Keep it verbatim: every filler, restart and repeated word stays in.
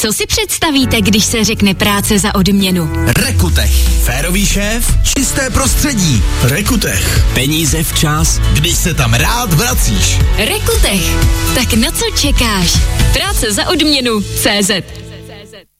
Co si představíte, když se řekne práce za odměnu? Rekutech. Férový šéf, čisté prostředí. Rekutech. Peníze včas, když se tam rád vracíš. Rekutech. Tak na co čekáš? Práce za odměnu C Z